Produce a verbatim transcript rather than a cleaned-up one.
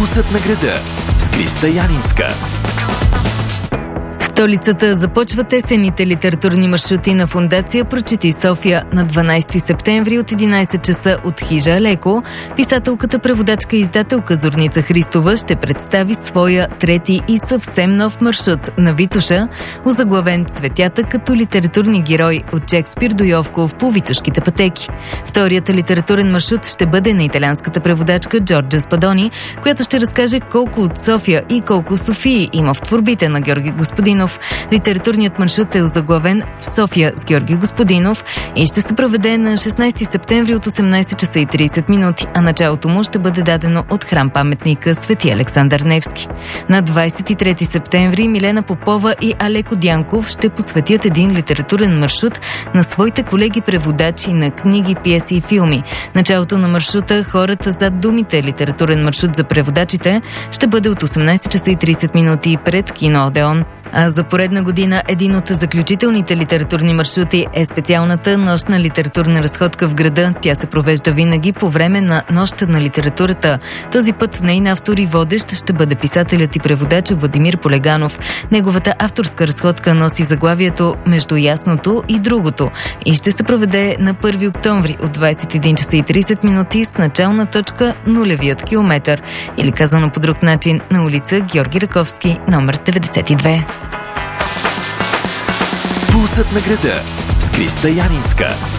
Пулсът на града с Криста Янинска. В столицата започват есенните литературни маршрути на Фондация Прочети София на дванайсети септември от единайсет часа от хижа Алеко. Писателката, преводачка и издателка Зорница Христова ще представи своя трети и съвсем нов маршрут на Витоша, озаглавен "Цветята като литературни герои от Шекспир до Йовков по витошките пътеки". Вторият литературен маршрут ще бъде на италианската преводачка Джорджа Спадони, която ще разкаже колко от София и колко Софии има в творбите на Георги Господинов. Литературният маршрут е озаглавен "В София с Георги Господинов" и ще се проведе на шестнайсети септември от осемнайсет часа и трийсет минути, а началото му ще бъде дадено от храм-паметника Свети Александър Невски. На двайсет и трети септември Милена Попова и Алеко Дянков ще посветят един литературен маршрут на своите колеги преводачи на книги, пиеси и филми. Началото на маршрута "Хората зад думите", литературен маршрут за преводачите, ще бъде от осемнайсет часа и трийсет минути пред кино Одеон. А за поредна година един от заключителните литературни маршрути е специалната нощна литературна разходка в града. Тя се провежда винаги по време на Нощта на литературата. Този път нейн автор и водещ ще бъде писателят и преводач Владимир Полеганов. Неговата авторска разходка носи заглавието "Между ясното и другото" и ще се проведе на първи октомври от двайсет и един часа и трийсет минути с начална точка нулевият километър, или казано по друг начин, на улица Георги Раковски, номер деветдесет и две. Пулсът на града с Криста Янинска.